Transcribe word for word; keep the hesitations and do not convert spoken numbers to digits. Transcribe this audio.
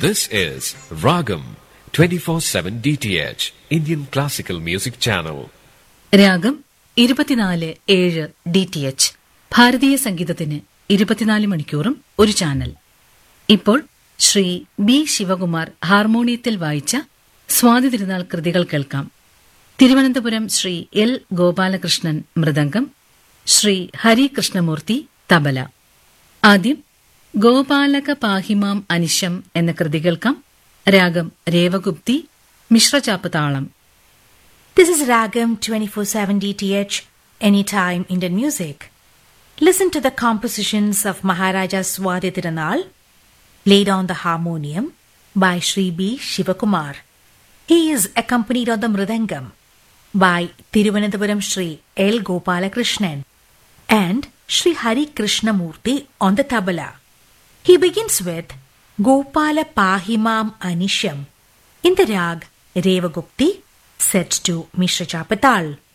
This is Ragam twenty-four seven D T H, Indian Classical Music Channel. രാഗം ഇരുപത്തിനാല് ഏഴ് D T H, ഭാരതീയ സംഗീതത്തിന് ഇരുപത്തിനാല് മണിക്കൂറും ഒരു ചാനൽ. ഇപ്പോൾ ശ്രീ ബി ശിവകുമാർ ഹാർമോണിയത്തിൽ വായിച്ച സ്വാതി തിരുനാൾ കൃതികൾ കേൾക്കാം. തിരുവനന്തപുരം ശ്രീ എൽ ഗോപാലകൃഷ്ണൻ മൃദംഗം, ശ്രീ ഹരി കൃഷ്ണമൂർത്തി തബല. ആദ്യം ഗോപാലക പാഹിമാം അനിശം എന്ന കൃതി കേൾക്കാം. രാഗം രേവഗുപ്തി, മിശ്രചാപ്പ് താളം. This is Ragam twenty-four seven D T H, Anytime Indian Music. Listen to the compositions of Maharaja Swati Tirunal, played on the harmonium by Shri B. Shivakumar. He is accompanied on the mridangam by Thiruvananthapuram Shri L. Gopalakrishnan and Shri Hari Krishnamurti on the tabla. He begins with Gopala Pahimam Anisham in the rag Revagupti, set to Mishra Chapatal.